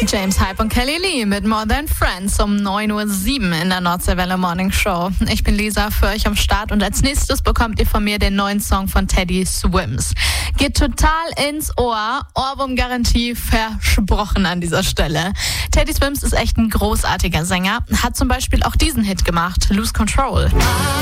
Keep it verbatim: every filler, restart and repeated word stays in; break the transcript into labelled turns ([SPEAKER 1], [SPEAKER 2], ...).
[SPEAKER 1] James Hype und Kelly Lee mit More Than Friends um neun Uhr sieben in der Nordseewelle Morning Show. Ich bin Lisa, für euch am Start und als nächstes bekommt ihr von mir den neuen Song von Teddy Swims. Geht total ins Ohr, Ohrwurm-Garantie versprochen an dieser Stelle. Teddy Swims ist echt ein großartiger Sänger, hat zum Beispiel auch diesen Hit gemacht, Lose Control.